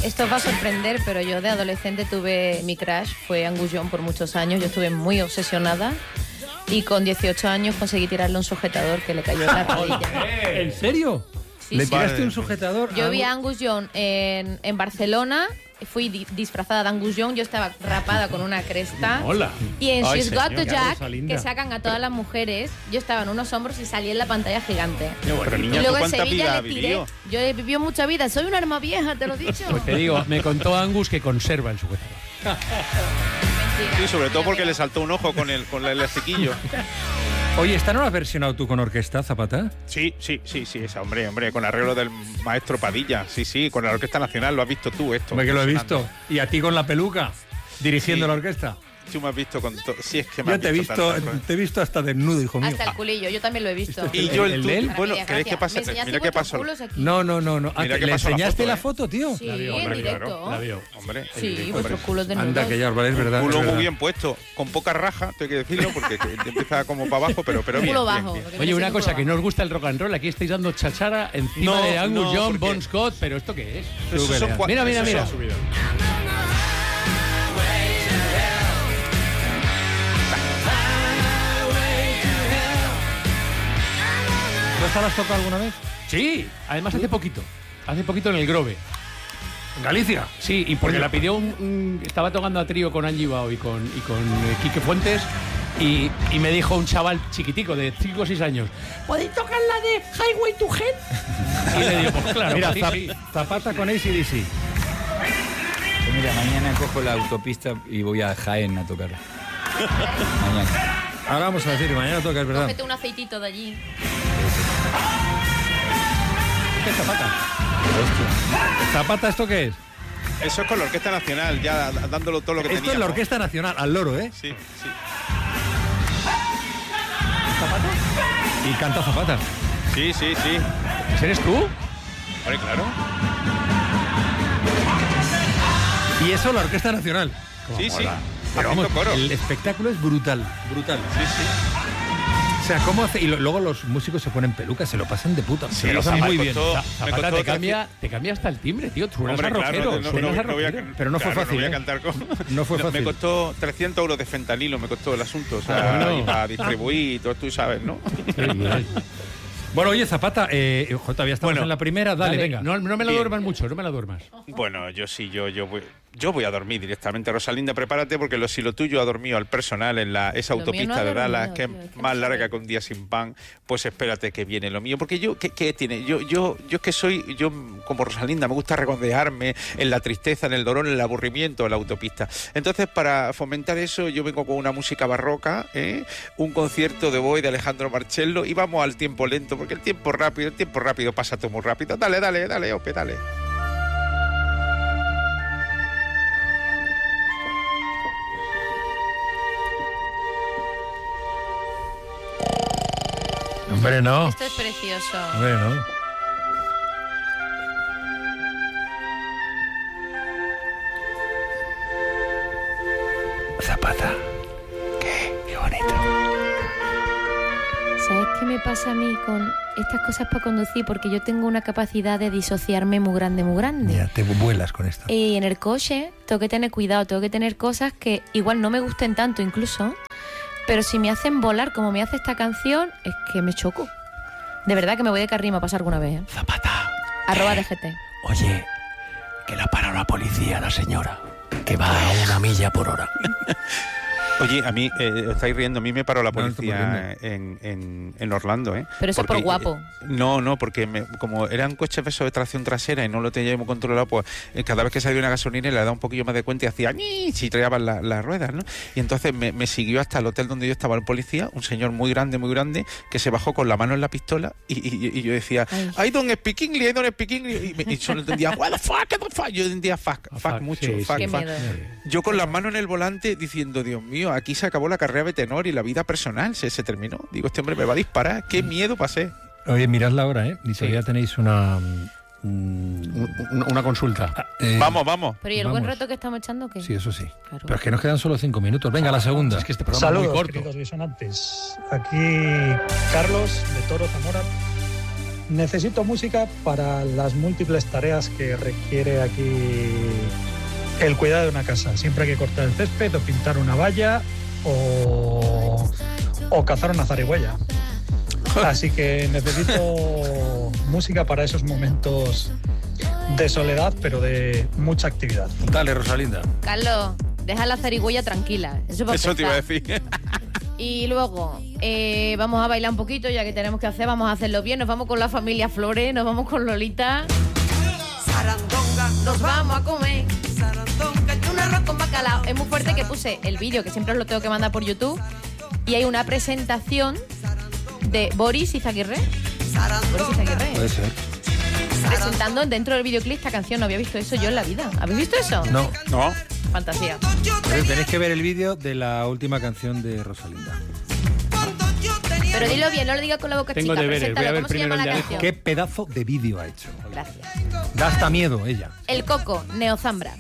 Esto os va a sorprender, pero yo de adolescente tuve mi crush, fue Angus Young por muchos años. Yo estuve muy obsesionada y con 18 años conseguí tirarle un sujetador que le cayó en la rodilla. ¿En serio? Sí, ¿Le sí. tiraste un sujetador? Yo vi a Angus Young en Barcelona, fui disfrazada de Angus Young, yo estaba rapada con una cresta. Hola. Y en Ay, She's Got to señor. Jack, Rosalinda. que sacan a todas las mujeres, yo estaba en unos hombros y salí en la pantalla gigante. Pero Y niña, ¿tú luego en cuánta Sevilla vida le has tiré. vivido? Yo he vivido mucha vida, soy un arma vieja, te lo he dicho. Pues te digo, me contó Angus que conserva el sujetador. Mentira, Sí, sobre todo ya porque veo. le saltó un ojo con el elastiquillo. Oye, ¿esta no la has versionado tú con orquesta, Zapata? Sí, esa, hombre, con arreglo del maestro Padilla. Sí, con la Orquesta Nacional, lo has visto tú esto. Hombre, que lo he Impresionante. visto. ¿Y a ti con la peluca? Dirigiendo Sí. la orquesta. Tú me has visto con todo. Sí, es que me Yo has te he visto, tantas cosas. te he visto hasta desnudo, hijo mío. Hasta el culillo, yo también lo he visto. Y yo ¿El de él? bueno, Maravillas, ¿queréis que gracias. pase? ¿Me enseñaste Mira qué vuestros pasó. culos aquí? No. Ah, Mira que ¿le pasó la enseñaste foto, la ¿eh? foto, tío? Sí, hombre, en directo. claro. La vio. Hombre, Sí, vuestros culos desnudos. Anda, que ya os valéis, ¿verdad? culo Es muy verdad. bien puesto, con poca raja, tengo que decirlo, porque te empieza como para abajo, pero bien. Culo bien, bajo. bien. porque Oye, viene una siendo cosa, culo que no bajo. os gusta el rock and roll, aquí estáis dando chachara encima No, de Angus no, Young, porque- Bon Scott, pero ¿esto qué es? Esos son Súbele. cua- Mira, mira, esos mira. son- ¿No esta la has tocado alguna vez? Sí, además hace poquito en el Grove. ¿En Galicia? Sí, y porque la pidió estaba tocando a trío con Angie Bao y con Quique Fuentes y me dijo un chaval chiquitico de 5 o 6 años, ¿podéis tocar la de Highway to Hell? Y le digo, pues claro, Mira, sí, sí. Zapata con AC/DC. Pues mira, mañana cojo la autopista y voy a Jaén a tocarla. Mañana. Ahora vamos a decir, mañana toca, es verdad. Cógete un aceitito de allí. ¿Qué es Zapata? Hostia. ¿Zapata esto qué es? Eso es con la Orquesta Nacional, ya dándolo todo lo que Esto tenía. es la Orquesta Nacional, al loro, ¿eh? Sí. Y canta Zapata. Sí. ¿Eres tú? Hombre, claro. Y eso la Orquesta Nacional. Sí. Pero Haciendo vamos, coro. el espectáculo es brutal. Sí. O sea, ¿cómo hace? Y luego los músicos se ponen pelucas, se lo pasan de puta. Sí, se lo pasan sí, muy me bien. costó- Zapata me te costó cambia hasta el timbre, tío. Tú eres Hombre, arrojero, claro, suenas no voy a- arrojero. Pero no fue claro, fácil, No voy a ¿eh? cantar con... No fue fácil. Me costó 300 euros de fentanilo, me costó el asunto. O sea, Bueno. y para distribuir y todo, tú sabes, ¿no? Bueno, oye, Zapata, todavía estamos Bueno, en la primera. Dale, venga. No me la Bien. duermas mucho, no me la duermas. Bueno, yo voy a dormir directamente. Rosalinda, prepárate porque si lo tuyo ha dormido al personal en esa Lo mío autopista no ha de Dallas, dormido, que tío, es es que más no larga sabe. que un día sin pan, pues espérate que viene lo mío. Porque ¿qué tiene? Yo es que yo como Rosalinda me gusta regodearme en la tristeza, en el dolor, en el aburrimiento en la autopista. Entonces, para fomentar eso, yo vengo con una música barroca, un concierto de Boy de Alejandro Marchello y vamos al tiempo lento, porque el tiempo rápido pasa todo muy rápido. Dale, Ope, dale. Hombre, no. Esto es precioso. Hombre, no. Zapata. Qué bonito. ¿Sabes qué me pasa a mí con estas cosas para conducir? Porque yo tengo una capacidad de disociarme muy grande, muy grande. Ya, te vuelas con esto. Y en el coche tengo que tener cuidado, tengo que tener cosas que igual no me gusten tanto incluso, pero si me hacen volar como me hace esta canción, es que me choco. De verdad que me voy de carril, me ha pasado alguna vez, ¿eh? Zapata. @DGT. Oye, que la para la policía, la señora, que va a 1 milla por hora. Oye, a mí, os estáis riendo, a mí me paró la No, no estoy policía en Orlando, ¿eh? Pero eso por guapo. No, porque como eran coches de esos de tracción trasera y no lo teníamos controlado, pues cada vez que salía una gasolinera le daba un poquillo más de cuenta y hacía ¡ni! Si traían las ruedas, ¿no? Y entonces me siguió hasta el hotel donde yo estaba el policía, un señor muy grande, que se bajó con la mano en la pistola y yo decía, Ay. I don't speak English, I don't speak English. Y solo entendía, what the fuck, what the fuck. Yo entendía fuck mucho, sí, fuck, Qué fuck. miedo. Yo con las manos en el volante diciendo, Dios mío, aquí se acabó la carrera de tenor y la vida personal se terminó. Digo, este hombre me va a disparar. Qué miedo pasé. Oye, mirad la hora, ¿eh? Y todavía tenéis una... Una consulta. Vamos. Pero ¿y el buen Vamos. rato que estamos echando qué? Sí, eso sí. Claro. Pero es que nos quedan solo 5 minutos. Venga, la segunda. Es que este programa es muy Saludos, corto. queridos bisonantes. Aquí Carlos, de Toro Zamora. necesito música para las múltiples tareas que requiere aquí el cuidado de una casa. Siempre hay que cortar el césped o pintar una valla o cazar una zarigüeya. Así que necesito música para esos momentos de soledad, pero de mucha actividad. Dale, Rosalinda. Carlos, deja la zarigüeya tranquila. Eso te iba a decir. Y luego vamos a bailar un poquito, ya que tenemos que hacer, vamos a hacerlo bien. Nos vamos con la familia Flores, nos vamos con Lolita. Sarandonga, nos vamos a comer. Sarandonga y un arroz con bacalao. Es muy fuerte que puse el vídeo, que siempre os lo tengo que mandar por YouTube. Y hay una presentación de Boris Izaguirre. Boris Izaguirre. Puede ser. Presentando dentro del videoclip esta canción. No había visto eso yo en la vida. ¿Habéis visto eso? No. Fantasía. Pero tenéis que ver el vídeo de la última canción de Rosalinda. Pero dilo bien, no lo digas con la boca Tengo chica. deberes, voy a ver ¿Cómo se primero llama el la de canción? ¿Qué pedazo de vídeo ha hecho? Gracias. Da hasta miedo ella. El Coco, Neozambra.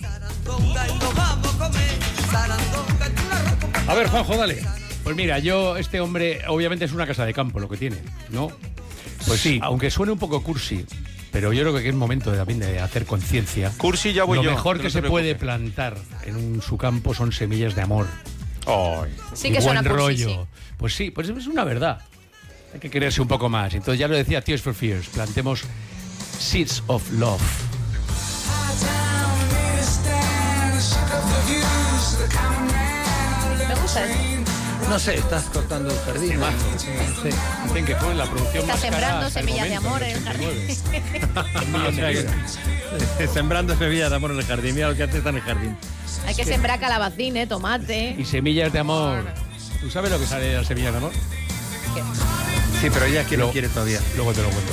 A ver, Juanjo, dale. Pues mira, este hombre, obviamente es una casa de campo lo que tiene, ¿no? Pues sí, aunque suene un poco cursi, pero yo creo que es momento también de hacer conciencia. Cursi ya voy Lo yo. mejor que se puede plantar en su campo son semillas de amor. Ay. Sí y que suena buen cursi, rollo. sí. Pues sí, pues es una verdad. Hay que quererse un poco más. Entonces ya lo decía Tears for Fears, plantemos Seeds of Love. Me gusta eso. No sé, estás cortando el jardín. Sí. Dicen que fue la producción Está más cara sembrando hasta el semillas de momento, amor en el jardín. 89. Sembrando semillas de amor en el jardín. Mira lo que hace está en el jardín. Hay que sembrar calabacines, tomate. Y semillas de amor. ¿Tú sabes lo que sale de las semillas de amor? ¿Qué? Sí, pero ella no quiere todavía. Luego te lo cuento.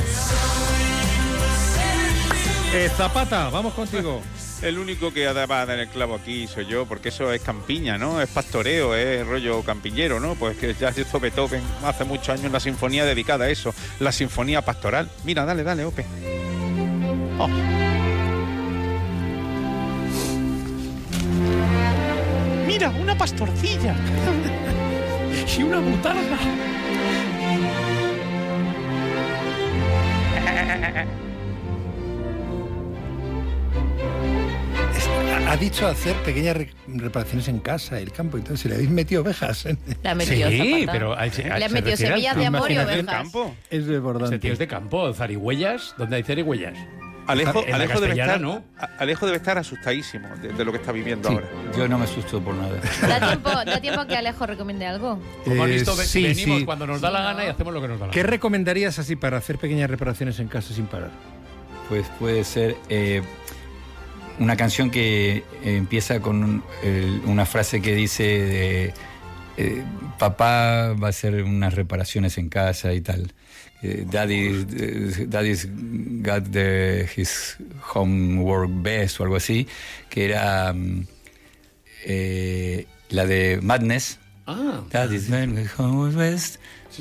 Zapata, vamos contigo. El único que va a dar el clavo aquí soy yo, porque eso es campiña, ¿no? Es pastoreo, es rollo campiñero, ¿no? Pues que ya hizo Beethoven hace muchos años una sinfonía dedicada a eso, la sinfonía pastoral. Mira, dale, Ope. Oh. Mira, una pastorcilla. Y una butarda. Ha dicho hacer pequeñas reparaciones en casa, el campo, entonces se le habéis metido ovejas. Le has metido Sí, Zapata. pero Le has metido semillas de amor y Imagínate el ovejas. campo. Es desbordante. Tíos de campo, zarigüeyas, ¿dónde hay zarigüeyas? Alejo En la debe Castellana, estar, ¿no? Alejo debe estar asustadísimo de lo que está viviendo Sí, ahora. yo no me asusto por nada. Da tiempo que Alejo recomiende algo. Como has visto, sí, venimos sí. cuando nos da la gana y hacemos lo que nos da la ¿Qué gana. recomendarías así para hacer pequeñas reparaciones en casa sin parar? Pues puede ser una canción que empieza con una frase que dice papá va a hacer unas reparaciones en casa y tal. Daddy's got his homework best o algo así, que era la de Madness. Daddy's got his homework best.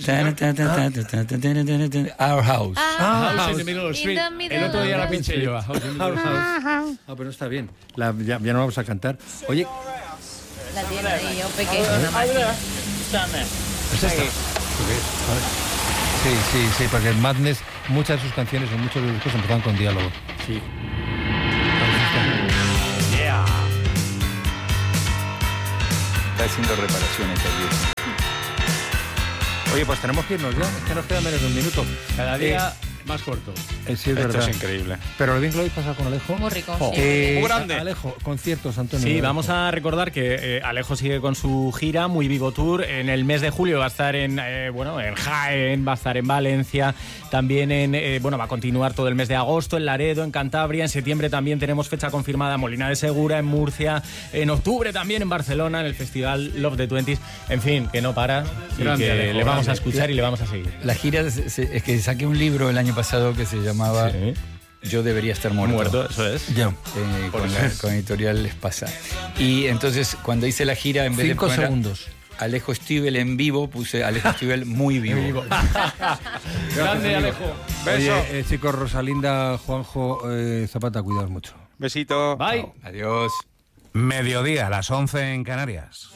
Our house. House in the middle of the street. In the middle El otro día la of the pinché yo. House in the middle of the street. Ah, pero está bien. Ya no vamos a cantar. Oye, La tiene ahí, un pequeño, una máquina. ¿es esta? Sí, porque en Madness muchas de sus canciones o muchos de sus discos empezaban con diálogo. Sí. Está haciendo reparaciones allí. Oye, pues tenemos que irnos ya, es que nos queda menos de un minuto. Cada día más corto. Sí, es Esto verdad. es increíble. Pero lo bien que lo habéis pasado con Alejo. Muy rico. Oh. Sí. Muy grande. Alejo, conciertos, Antonio. Sí, vamos a recordar que Alejo sigue con su gira Muy Vivo Tour. En el mes de julio va a estar en Jaén, va a estar en Valencia, también va a continuar todo el mes de agosto en Laredo, en Cantabria. En septiembre también tenemos fecha confirmada en Molina de Segura, en Murcia, en octubre también en Barcelona, en el festival Love the 20s. En fin, que no para y Grande, que Alejo, le vamos a grande. escuchar y le vamos a seguir. La gira es que saqué un libro el año pasado que se llamaba Yo debería estar muerto. Eso es. Ya. Con editorial Espasa. Y entonces cuando hice la gira, en vez 5 de poner segundos. Alejo Stivel en vivo, puse Alejo Stivel muy vivo. Grande, Alejo. Beso. Oye, chicos, Rosalinda, Juanjo, Zapata, cuidaos mucho. Besito. Bye. Adiós. Mediodía, a las 11 en Canarias.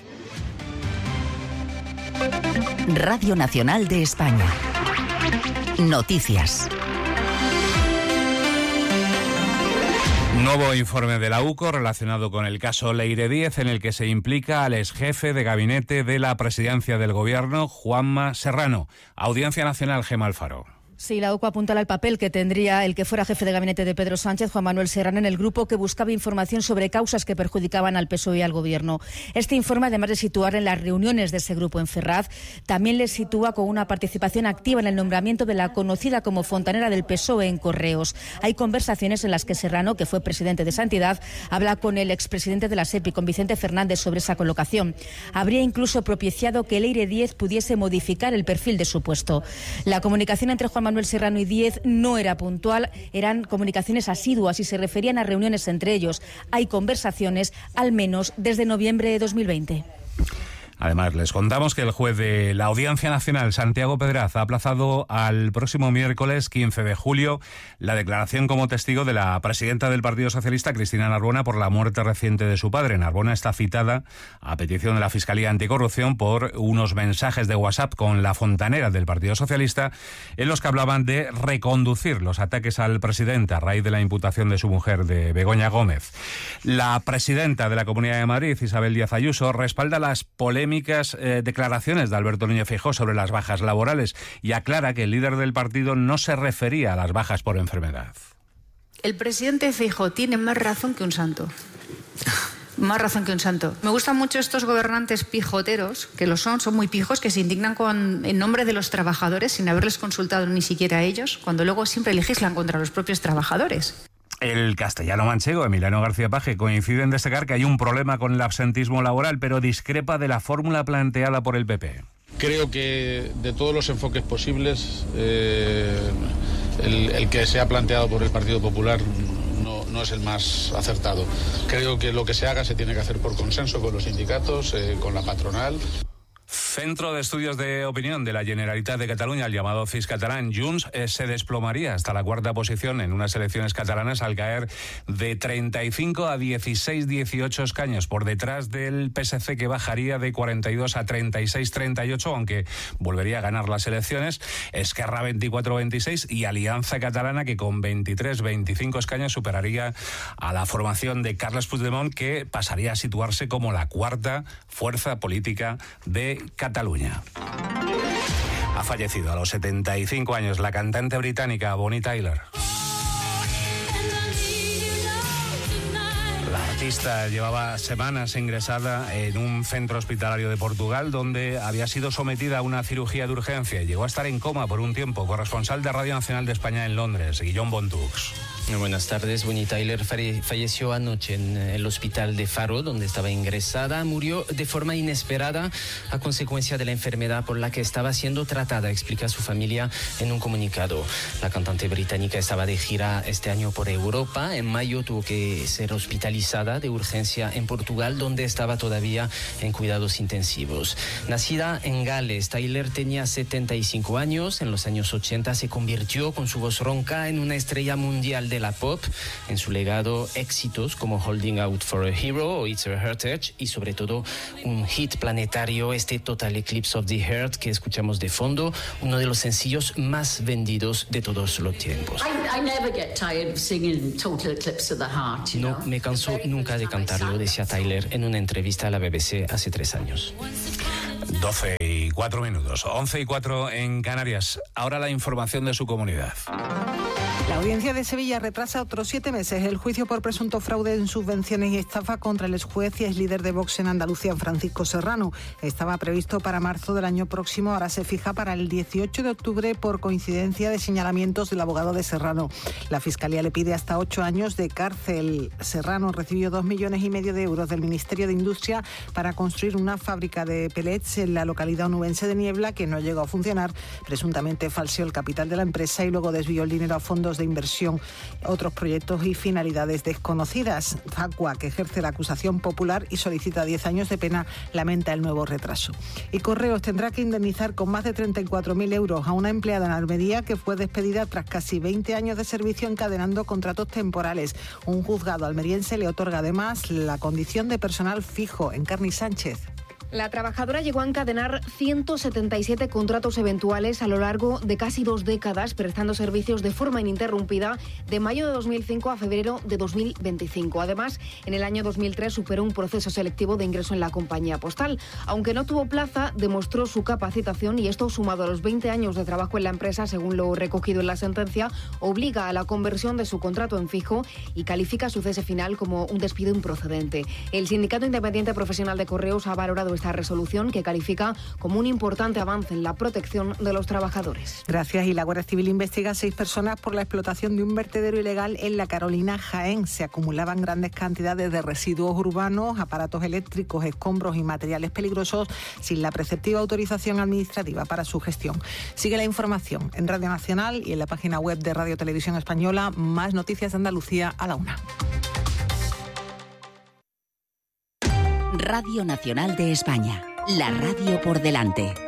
Radio Nacional de España. Noticias. Nuevo informe de la UCO relacionado con el caso Leire Díez, en el que se implica al exjefe de gabinete de la presidencia del gobierno, Juanma Serrano. Audiencia Nacional, Gemma Alfaro. Sí, la UCO apuntala al papel que tendría el que fuera jefe de gabinete de Pedro Sánchez, Juan Manuel Serrano, en el grupo que buscaba información sobre causas que perjudicaban al PSOE y al Gobierno. Este informe, además de situar en las reuniones de ese grupo en Ferraz, también le sitúa con una participación activa en el nombramiento de la conocida como fontanera del PSOE en Correos. Hay conversaciones en las que Serrano, que fue presidente de Santidad, habla con el expresidente de la SEPI, con Vicente Fernández, sobre esa colocación. Habría incluso propiciado que Leire Díez pudiese modificar el perfil de su puesto. La comunicación entre Juan Manuel Serrano y Díez no era puntual, eran comunicaciones asiduas y se referían a reuniones entre ellos. Hay conversaciones, al menos desde noviembre de 2020. Además, les contamos que el juez de la Audiencia Nacional, Santiago Pedraz, ha aplazado al próximo miércoles 15 de julio la declaración como testigo de la presidenta del Partido Socialista, Cristina Narbona, por la muerte reciente de su padre. Narbona está citada a petición de la Fiscalía Anticorrupción por unos mensajes de WhatsApp con la fontanera del Partido Socialista en los que hablaban de reconducir los ataques al presidente a raíz de la imputación de su mujer, de Begoña Gómez. La presidenta de la Comunidad de Madrid, Isabel Díaz Ayuso, respalda las polémicas declaraciones de Alberto Núñez Feijóo sobre las bajas laborales y aclara que el líder del partido no se refería a las bajas por enfermedad. El presidente Feijóo tiene más razón que un santo. Más razón que un santo. Me gustan mucho estos gobernantes pijoteros, que lo son muy pijos, que se indignan en nombre de los trabajadores sin haberles consultado ni siquiera a ellos, cuando luego siempre legislan contra los propios trabajadores. El castellano manchego, Emiliano García Paje, coincide en destacar que hay un problema con el absentismo laboral, pero discrepa de la fórmula planteada por el PP. Creo que de todos los enfoques posibles, el que se ha planteado por el Partido Popular no es el más acertado. Creo que lo que se haga se tiene que hacer por consenso con los sindicatos, con la patronal. Centro de Estudios de Opinión de la Generalitat de Cataluña, el llamado CIS catalán, Junts, se desplomaría hasta la cuarta posición en unas elecciones catalanas al caer de 35 a 16-18 escaños, por detrás del PSC, que bajaría de 42 a 36-38, aunque volvería a ganar las elecciones, Esquerra 24-26 y Alianza Catalana, que con 23-25 escaños superaría a la formación de Carles Puigdemont, que pasaría a situarse como la cuarta fuerza política de Cataluña. Ha fallecido a los 75 años la cantante británica Bonnie Tyler. La artista llevaba semanas ingresada en un centro hospitalario de Portugal, donde había sido sometida a una cirugía de urgencia y llegó a estar en coma por un tiempo. Corresponsal de Radio Nacional de España en Londres, Guillaume Bontux. Buenas tardes. Bonnie Tyler falleció anoche en el hospital de Faro, donde estaba ingresada. Murió de forma inesperada a consecuencia de la enfermedad por la que estaba siendo tratada, explica su familia en un comunicado. La cantante británica estaba de gira este año por Europa. En mayo tuvo que ser hospitalizada de urgencia en Portugal, donde estaba todavía en cuidados intensivos. Nacida en Gales, Tyler tenía 75 años. En los años 80 se convirtió con su voz ronca en una estrella mundial de la pop. En su legado, éxitos como Holding Out for a Hero o It's a Heritage y sobre todo un hit planetario, este Total Eclipse of the Heart que escuchamos de fondo, uno de los sencillos más vendidos de todos los tiempos. No me canso nunca de cantarlo, decía Tyler en una entrevista a la BBC hace 3 años. 12:04, 11:04 en Canarias. Ahora la información de su comunidad. La Audiencia de Sevilla retrasa otros 7 meses el juicio por presunto fraude en subvenciones y estafa contra el exjuez y ex líder de Vox en Andalucía, Francisco Serrano. Estaba previsto para marzo del año próximo, ahora se fija para el 18 de octubre por coincidencia de señalamientos del abogado de Serrano. La Fiscalía le pide hasta 8 años de cárcel. Serrano recibió 2,5 millones de euros del Ministerio de Industria para construir una fábrica de pellets en la localidad onubense de Niebla, que no llegó a funcionar. Presuntamente falseó el capital de la empresa y luego desvió el dinero a fondos de inversión, otros proyectos y finalidades desconocidas. Facua, que ejerce la acusación popular y solicita 10 años de pena, lamenta el nuevo retraso. Y Correos tendrá que indemnizar con más de 34.000 euros a una empleada en Almería que fue despedida tras casi 20 años de servicio encadenando contratos temporales. Un juzgado almeriense le otorga además la condición de personal fijo. Encarni Sánchez. La trabajadora llegó a encadenar 177 contratos eventuales a lo largo de casi 2 décadas, prestando servicios de forma ininterrumpida de mayo de 2005 a febrero de 2025. Además, en el año 2003 superó un proceso selectivo de ingreso en la compañía postal. Aunque no tuvo plaza, demostró su capacitación y esto, sumado a los 20 años de trabajo en la empresa, según lo recogido en la sentencia, obliga a la conversión de su contrato en fijo y califica su cese final como un despido improcedente. El Sindicato Independiente Profesional de Correos ha valorado esta resolución, que califica como un importante avance en la protección de los trabajadores. Gracias. Y la Guardia Civil investiga a 6 personas por la explotación de un vertedero ilegal en La Carolina, Jaén. Se acumulaban grandes cantidades de residuos urbanos, aparatos eléctricos, escombros y materiales peligrosos sin la preceptiva autorización administrativa para su gestión. Sigue la información en Radio Nacional y en la página web de Radio Televisión Española. Más noticias de Andalucía a la 1. Radio Nacional de España, la radio por delante.